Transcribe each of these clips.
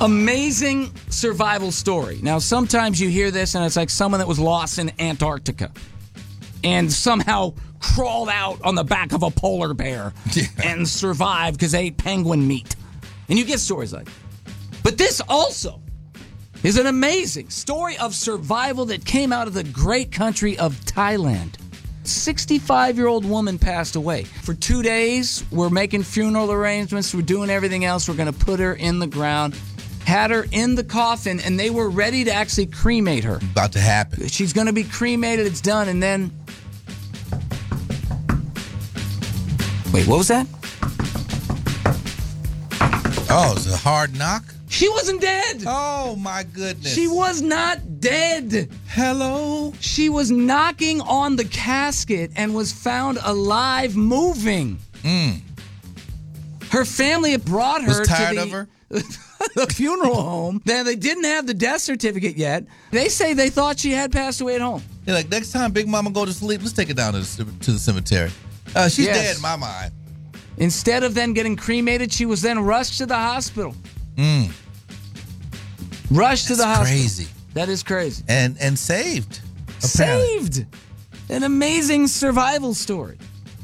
Amazing survival story. Now, sometimes you hear this and it's like someone that was lost in Antarctica and somehow crawled out on the back of a polar bear and survived because they ate penguin meat. And you get stories like that. But this also is an amazing story of survival that came out of the great country of Thailand. 65-year-old woman passed away. For 2 days, we're making funeral arrangements. We're doing everything else. We're going to put her in the ground. Had her in the coffin, and they were ready to actually cremate her. About to happen. She's going to be cremated. It's done. And then... Wait, what was that? Oh, it's a hard knock? She wasn't dead. Oh, my goodness. She was not dead. Hello? She was knocking on the casket and was found alive, moving. Her family brought her was tired to of her? the funeral home. Then they didn't have the death certificate yet. They say they thought she had passed away at home. They're like, next time Big Mama go to sleep, let's take her down to the cemetery. She's dead in my mind. Instead of then getting cremated, she was then rushed to the hospital. Rushed to the hospital. Crazy. That is crazy. And saved. Apparently. Saved. An amazing survival story.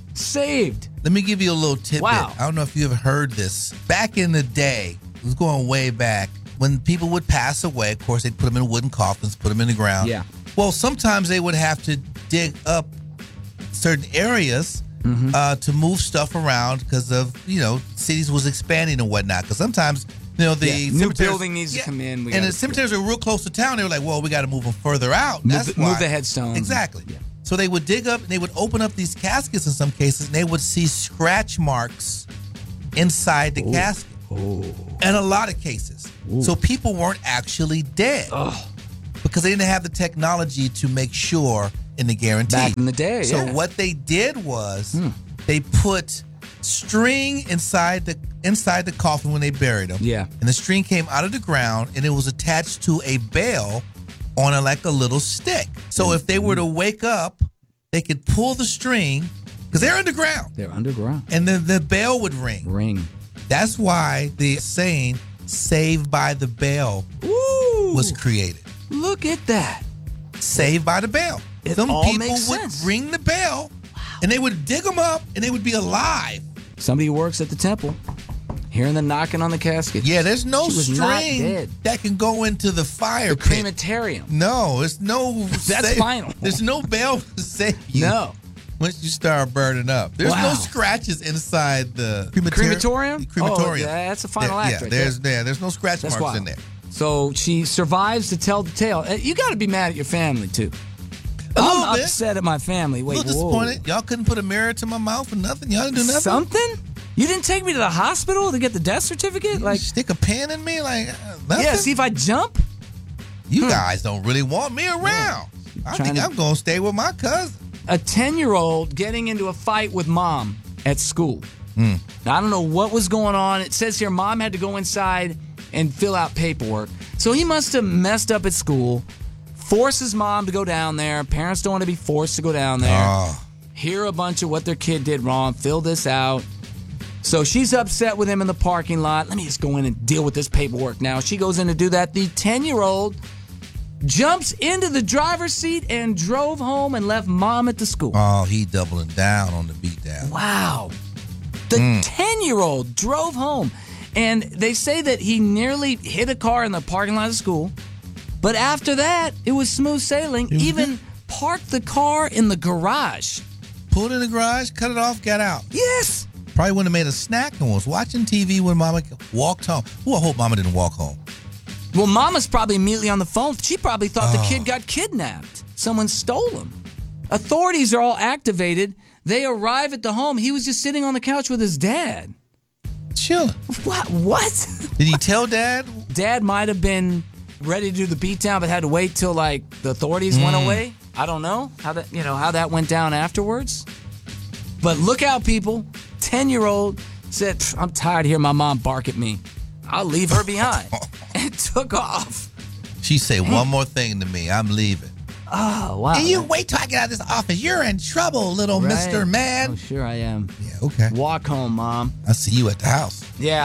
Saved. Let me give you a little tidbit. Wow. I don't know if you ever heard this. Back in the day, it was going way back, when people would pass away, of course, they'd put them in wooden coffins, put them in the ground. Yeah. Well, sometimes they would have to dig up certain areas to move stuff around because of, cities was expanding and whatnot. Because sometimes, the new building needs to come in. And the cemeteries are real close to town. They were like, well, we got to move them further out. Move the headstones. Exactly. Yeah. So they would dig up and they would open up these caskets in some cases, and they would see scratch marks inside the casket. In a lot of cases. So people weren't actually dead because they didn't have the technology to make sure in the guarantee. Back in the day, So what they did was they put string inside the coffin when they buried them. Yeah. And the string came out of the ground and it was attached to a bell on a little stick. So if they were to wake up, they could pull the string because they're underground. They're underground. And then the bell would ring. That's why the saying "Saved by the Bell" was created. Look at that. Saved by the bell. Some all people makes would sense. ring the bell, and they would dig them up, and they would be alive. Somebody who works at the temple, hearing the knocking on the casket. Yeah, there's no She was not string dead. that can go into the fire The pit. crematorium. No, it's no. That's final. There's no bell to save you. No. Once you start burning up, there's no scratches inside the crematorium. Oh, yeah, that's the final act. Right there's no scratch That's marks wild. in there. So she survives to tell the tale. You got to be mad at your family too. I'm upset at my family. Wait, a little disappointed. Y'all couldn't put a mirror to my mouth or nothing. Y'all didn't do nothing. Something? You didn't take me to the hospital to get the death certificate? Like stick a pin in me? Like nothing? Yeah, see if I jump? You guys don't really want me around. I think I'm going to stay with my cousin. A 10-year-old getting into a fight with mom at school. Now, I don't know what was going on. It says here mom had to go inside and fill out paperwork. So he must have messed up at school, forces mom to go down there. Parents don't want to be forced to go down there. Hear a bunch of what their kid did wrong, fill this out. So she's upset with him in the parking lot. Let me just go in and deal with this paperwork now. She goes in to do that. The 10-year-old jumps into the driver's seat and drove home and left mom at the school. Oh, he doubling down on the beatdown. Wow. The 10-year-old drove home. And they say that he nearly hit a car in the parking lot of school. But after that, it was smooth sailing. Even parked the car in the garage. Pulled in the garage, cut it off, got out. Yes. Probably wouldn't have made a snack and was watching TV when mama walked home. Ooh, I hope mama didn't walk home. Well, mama's probably immediately on the phone. She probably thought the kid got kidnapped. Someone stole him. Authorities are all activated. They arrive at the home. He was just sitting on the couch with his dad. Chilling. What? Did he tell dad? Dad might have been ready to do the beatdown, but had to wait till the authorities went away. I don't know how that went down afterwards. But look out, people. 10-year-old said, I'm tired of hearing my mom bark at me. I'll leave her behind. And took off. She said one more thing to me. I'm leaving. Oh, wow. And you wait till I get out of this office. You're in trouble, little Mr. Man. Oh, sure I am. Yeah, okay. Walk home, Mom. I'll see you at the house. Yeah.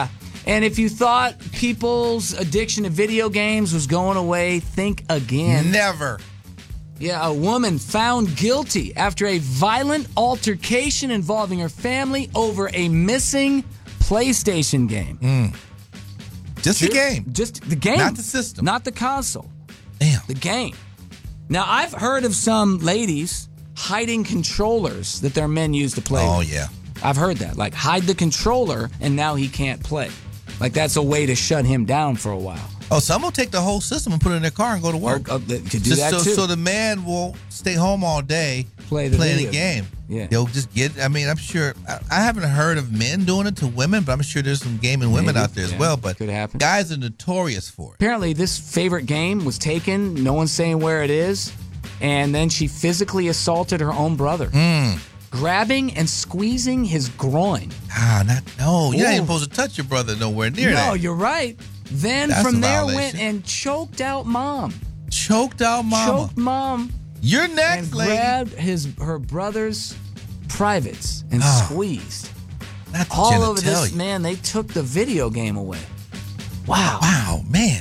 And if you thought people's addiction to video games was going away, think again. Never. Yeah, a woman found guilty after a violent altercation involving her family over a missing PlayStation game. Just the game. Just the game. Not the system. Not the console. Damn. The game. Now, I've heard of some ladies hiding controllers that their men use to play Oh, with. yeah. I've heard that. Like, hide the controller, and now he can't play. Like, that's a way to shut him down for a while. Oh, some will take the whole system and put it in their car and go to work. Or, could do that, too. So the man will stay home all day Play the playing video the game. Yeah. They'll just I'm sure, I haven't heard of men doing it to women, but I'm sure there's some gaming women Maybe. out there as Yeah, well. But could happen. guys are notorious for it. Apparently, this favorite game was taken. No one's saying where it is. And then she physically assaulted her own brother, grabbing and squeezing his groin. You're not even Ooh. supposed to touch your brother nowhere near No, that. you're right. Then That's from a there violation. went and choked out mom. Choked out mama. Choked mom You're next, and lady. grabbed her brother's privates and Ah. squeezed. Not the All over genitalia. this, man, they took the video game away. Wow. Wow, man.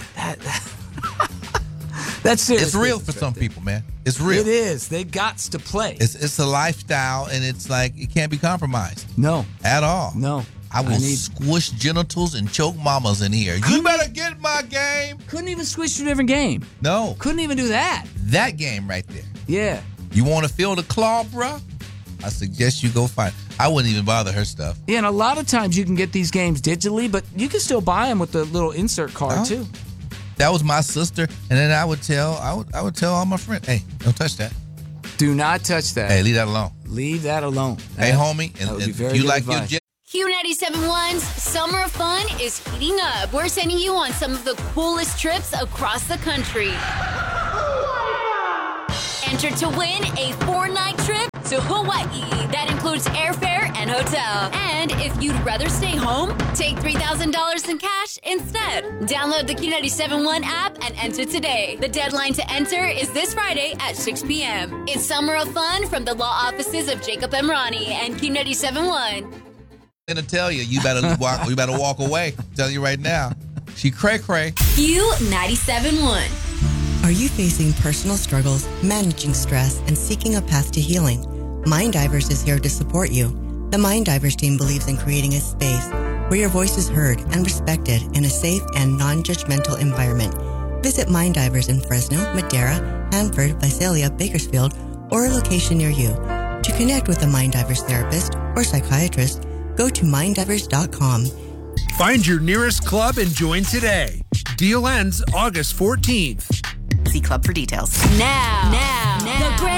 That's serious. It's real for some people, man. It's real. It is. They gots to play. It's a lifestyle, and it's like it can't be compromised No. at all. No. I will squish genitals and choke mamas in here. You better get my game. Couldn't even switch to a different game. No, Couldn't even do that. that game right there. Yeah. You want to feel the claw, bruh? I suggest you go find. I wouldn't even bother her stuff. Yeah, and a lot of times you can get these games digitally, but you can still buy them with the little insert card, Oh. too. That was my sister, and then I would tell all my friends, hey, don't touch that. Do not touch that. Hey, leave that alone. Leave that alone. Hey, homie, that would be and very if you good like your advice. Q97.1's Summer of Fun is heating up. We're sending you on some of the coolest trips across the country. Enter to win a 4-night trip to Hawaii. That includes airfare and hotel. And if you'd rather stay home, take $3,000 in cash instead. Download the Q97.1 app and enter today. The deadline to enter is this Friday at 6 p.m. It's Summer of Fun from the law offices of Jacob M. Ronnie and Q97.1. I'm gonna tell you, you better walk away. I'm telling you right now, she cray. Q97.1. Are you facing personal struggles, managing stress, and seeking a path to healing? Mind Divers is here to support you. The Mind Divers team believes in creating a space where your voice is heard and respected in a safe and non-judgmental environment. Visit Mind Divers in Fresno, Madera, Hanford, Visalia, Bakersfield, or a location near you. To connect with a Mind Divers therapist or psychiatrist, go to minddivers.com. Find your nearest club and join today. Deal ends August 14th. See club for details. Now. The